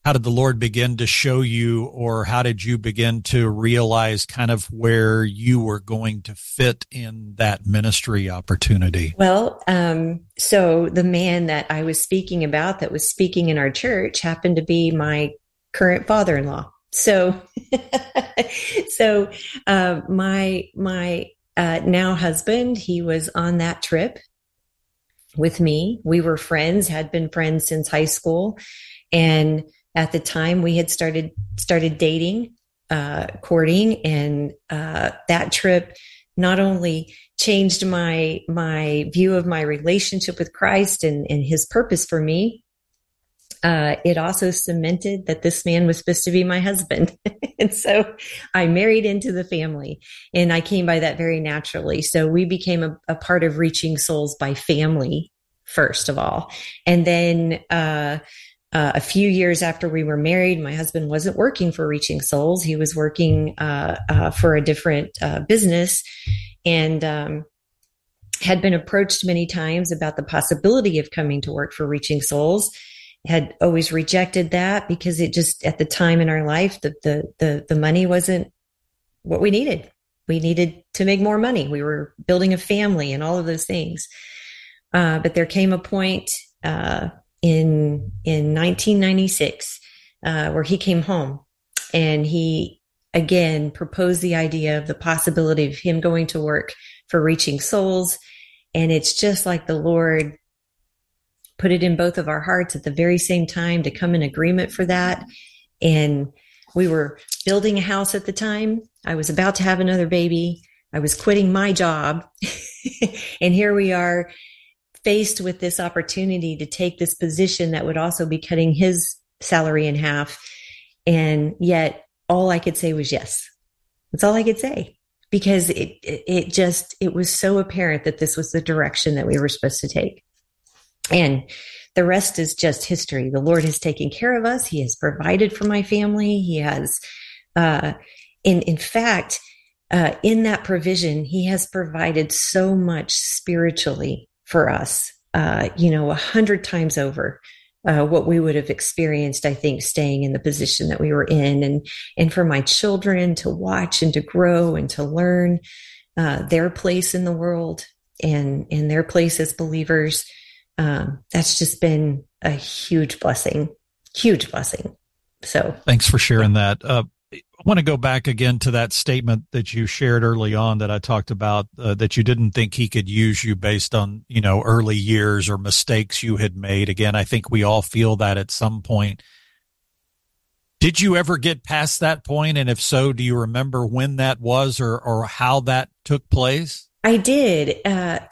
how did the Lord begin to show you, or how did you begin to realize kind of where you were going to fit in that ministry opportunity? Well, so the man that I was speaking about that was speaking in our church happened to be my current father-in-law. So, my now husband, he was on that trip with me. We were friends, had been friends since high school. And at the time we had started dating, courting, and that trip not only changed my view of my relationship with Christ and his purpose for me, it also cemented that this man was supposed to be my husband. And so I married into the family, and I came by that very naturally. So we became a part of Reaching Souls by family, first of all. And then a few years after we were married, my husband wasn't working for Reaching Souls. He was working for a different business, and had been approached many times about the possibility of coming to work for Reaching Souls. Had always rejected that because it just, at the time in our life, the money wasn't what we needed. We needed to make more money. We were building a family and all of those things. But there came a point in 1996 where he came home, and he again proposed the idea of the possibility of him going to work for Reaching Souls. And it's just like the Lord put it in both of our hearts at the very same time to come in agreement for that. And we were building a house at the time. I was about to have another baby. I was quitting my job. And here we are, faced with this opportunity to take this position that would also be cutting his salary in half. And yet all I could say was yes. That's all I could say, because it was so apparent that this was the direction that we were supposed to take. And the rest is just history. The Lord has taken care of us. He has provided for my family. He has, in fact, in that provision, he has provided so much spiritually for us, 100 times over what we would have experienced, I think, staying in the position that we were in, and for my children to watch and to grow and to learn their place in the world and their place as believers. That's just been a huge blessing. So thanks for sharing that. I want to go back again to that statement that you shared early on that I talked about, that you didn't think he could use you based on, early years or mistakes you had made. Again, I think we all feel that at some point. Did you ever get past that point? And if so, do you remember when that was or how that took place? I did.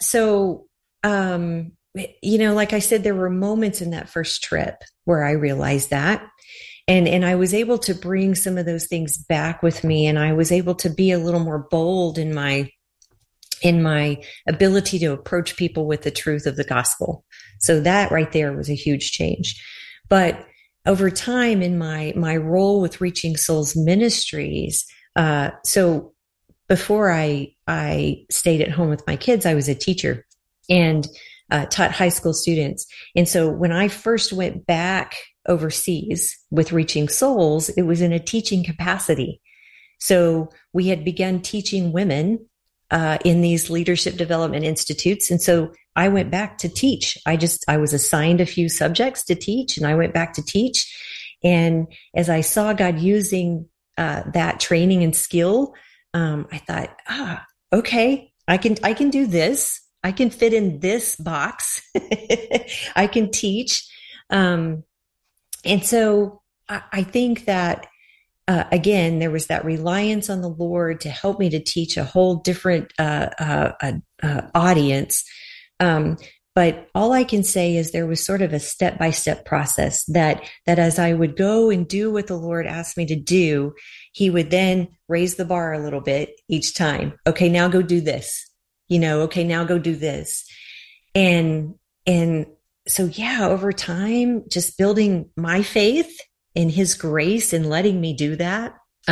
Like I said, there were moments in that first trip where I realized that. And I was able to bring some of those things back with me. And I was able to be a little more bold in my ability to approach people with the truth of the gospel. So that right there was a huge change. But over time in my role with Reaching Souls Ministries, so before I stayed at home with my kids, I was a teacher and taught high school students. And so when I first went back overseas with Reaching Souls, it was in a teaching capacity. So we had begun teaching women in these leadership development institutes. And so I went back to teach. I was assigned a few subjects to teach, and I went back to teach. And as I saw God using that training and skill, I thought, okay, I can do this. I can fit in this box. I can teach. And so I think that, again, there was that reliance on the Lord to help me to teach a whole different audience. But all I can say is there was sort of a step-by-step process that as I would go and do what the Lord asked me to do, he would then raise the bar a little bit each time. Okay, now go do this. Okay, now go do this. And so, yeah, over time, just building my faith in his grace and letting me do that,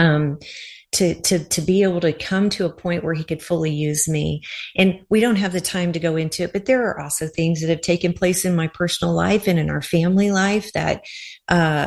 to be able to come to a point where he could fully use me. And we don't have the time to go into it, but there are also things that have taken place in my personal life and in our family life that,